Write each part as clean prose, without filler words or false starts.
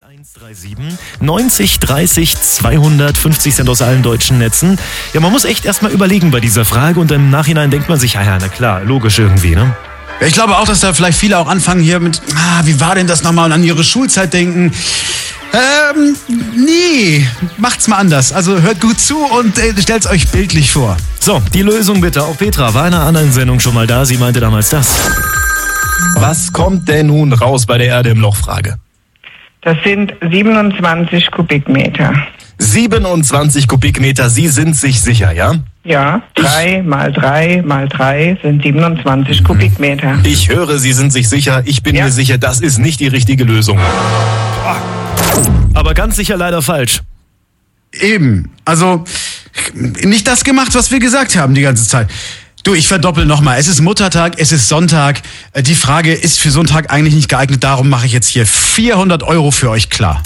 0137 90 30 200, 50 Cent aus allen deutschen Netzen. Ja, man muss echt erstmal überlegen bei dieser Frage und im Nachhinein denkt man sich, ja, na klar, logisch irgendwie, ne? Ich glaube auch, dass da vielleicht viele auch anfangen hier mit, wie war denn das nochmal, und an ihre Schulzeit denken. Nee, macht's mal anders. Also hört gut zu und stellt's euch bildlich vor. So, die Lösung bitte. Auch Petra war in einer anderen Sendung schon mal da. Sie meinte damals das. Was kommt denn nun raus bei der Erde im Loch-Frage? Das sind 27 Kubikmeter. 27 Kubikmeter, Sie sind sich sicher, ja? Ja, 3 mal 3 mal 3 sind 27 Kubikmeter. Ich höre, Sie sind sich sicher. Ich bin mir sicher, das ist nicht die richtige Lösung. Aber ganz sicher leider falsch. Eben. Also, nicht das gemacht, was wir gesagt haben die ganze Zeit. Du, ich verdoppel nochmal. Es ist Muttertag, es ist Sonntag. Die Frage ist für so einen Tag eigentlich nicht geeignet. Darum mache ich jetzt hier 400 € für euch klar.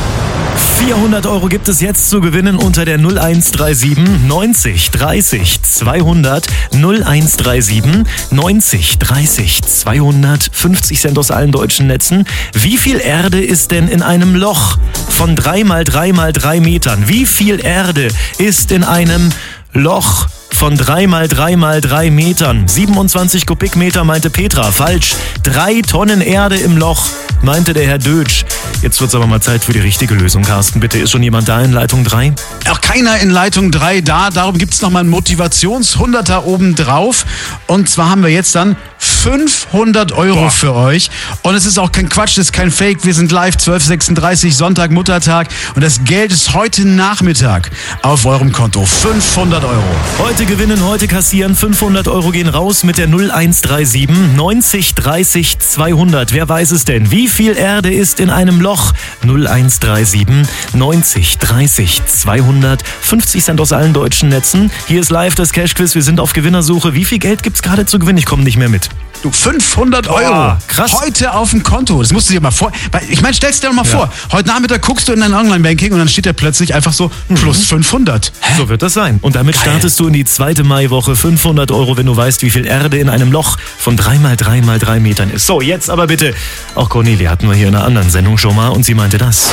400 € gibt es jetzt zu gewinnen unter der 0137 90 30 200 0137 90 30 200, 50 Cent aus allen deutschen Netzen. Wie viel Erde ist denn in einem Loch von 3 mal 3 mal 3 Metern? Wie viel Erde ist in einem Loch von 3 mal 3 mal 3 Metern? 27 Kubikmeter meinte Petra. Falsch. 3 Tonnen Erde im Loch, meinte der Herr Dötsch. Jetzt wird's aber mal Zeit für die richtige Lösung, Carsten. Bitte, ist schon jemand da in Leitung 3? Auch keiner in Leitung 3 da. Darum gibt's nochmal einen Motivations-100er oben drauf. Und zwar haben wir jetzt dann 500 € für euch. Und es ist auch kein Quatsch, das ist kein Fake. Wir sind live, 12:36, Sonntag, Muttertag. Und das Geld ist heute Nachmittag auf eurem Konto. 500 €. Heute gewinnen, heute kassieren. 500 € gehen raus mit der 0137 90 30 200. Wer weiß es denn? Wie viel Erde ist in einem Loch? 0137 90 30 200. 50 Cent aus allen deutschen Netzen. Hier ist live das Cash-Quiz. Wir sind auf Gewinnersuche. Wie viel Geld gibt's gerade zu gewinnen? Ich komme nicht mehr mit. Du, 500 €. Krass. Heute auf dem Konto. Das musst du dir mal vor. Ich meine, stellst dir doch mal vor. Heute Nachmittag guckst du in dein Online-Banking und dann steht da plötzlich einfach so plus 500. Hä? So wird das sein. Und damit startest du in die 2. Maiwoche. 500 €, wenn du weißt, wie viel Erde in einem Loch von 3 mal 3 mal 3 Metern ist. So, jetzt aber bitte. Auch Cornelia hatten wir hier in einer anderen Sendung schon mal und sie meinte das.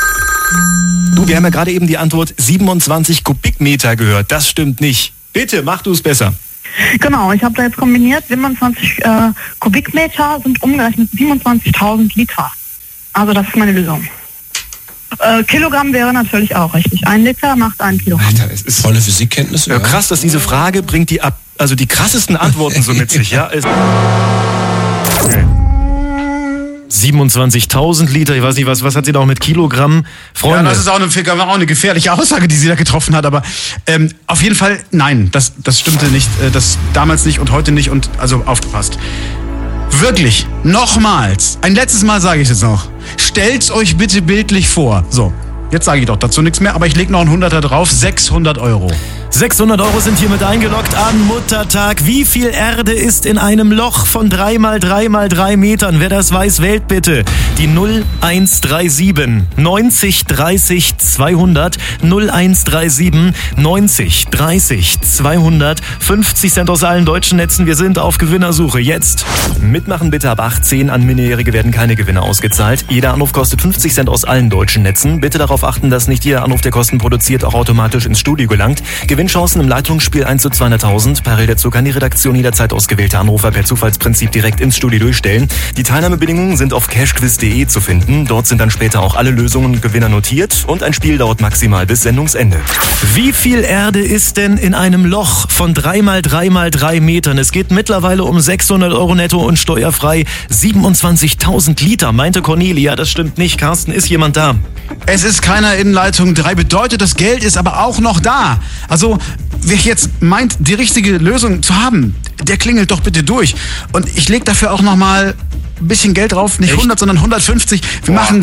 Du, wir haben ja gerade eben die Antwort 27 Kubikmeter gehört. Das stimmt nicht. Bitte, mach du es besser. Genau, ich habe da jetzt kombiniert, 27 Kubikmeter sind umgerechnet 27.000 Liter. Also das ist meine Lösung. Kilogramm wäre natürlich auch richtig. 1 Liter macht 1 Kilogramm. Alter, es ist Volle Physikkenntnisse. ja krass, dass diese Frage bringt die krassesten Antworten so mit sich, ja. 27.000 Liter, ich weiß nicht, was hat sie da auch mit Kilogramm? Freunde. Ja, das ist auch eine gefährliche Aussage, die sie da getroffen hat, aber auf jeden Fall, nein, das stimmte nicht, das damals nicht und heute nicht und also aufgepasst. Wirklich, nochmals, ein letztes Mal sage ich es noch, stellt's euch bitte bildlich vor. So, jetzt sage ich doch dazu nichts mehr, aber ich lege noch einen 100er drauf, 600 €. 600 € sind hiermit eingeloggt an Muttertag. Wie viel Erde ist in einem Loch von 3 mal 3 mal 3 Metern? Wer das weiß, wählt bitte die 0137 90 30 200 0137 90 30 200. 50 Cent aus allen deutschen Netzen. Wir sind auf Gewinnersuche. Jetzt mitmachen bitte ab 18. An Minderjährige werden keine Gewinne ausgezahlt. Jeder Anruf kostet 50 Cent aus allen deutschen Netzen. Bitte darauf achten, dass nicht jeder Anruf, der Kosten produziert, auch automatisch ins Studio gelangt. Gewinnchancen im Leitungsspiel 1 zu 200.000. Parallel dazu kann die Redaktion jederzeit ausgewählte Anrufer per Zufallsprinzip direkt ins Studio durchstellen. Die Teilnahmebedingungen sind auf cashquiz.de zu finden. Dort sind dann später auch alle Lösungen und Gewinner notiert und ein Spiel dauert maximal bis Sendungsende. Wie viel Erde ist denn in einem Loch von 3 mal 3 mal 3 Metern? Es geht mittlerweile um 600 € netto und steuerfrei. 27.000 Liter, meinte Cornelia. Das stimmt nicht. Carsten, ist jemand da? Es ist keiner in Leitung 3, bedeutet, das Geld ist aber auch noch da. Also, wer jetzt meint, die richtige Lösung zu haben, der klingelt doch bitte durch. Und ich lege dafür auch nochmal ein bisschen Geld drauf, nicht 100, sondern 150. Wir machen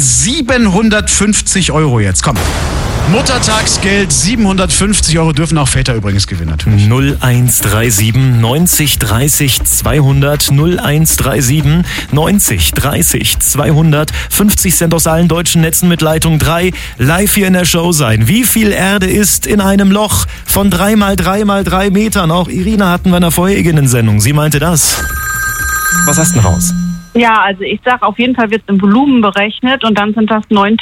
750 € jetzt, komm. Muttertagsgeld, 750 € dürfen auch Väter übrigens gewinnen natürlich. 0137 90 30 200 0137 90 30 200. 50 Cent aus allen deutschen Netzen mit Leitung 3. Live hier in der Show sein. Wie viel Erde ist in einem Loch von 3 mal 3 mal 3 Metern? Auch Irina hatten wir in der vorherigen Sendung. Sie meinte das. Was hast du denn raus? Ja, also ich sag, auf jeden Fall wird es im Volumen berechnet und dann sind das 9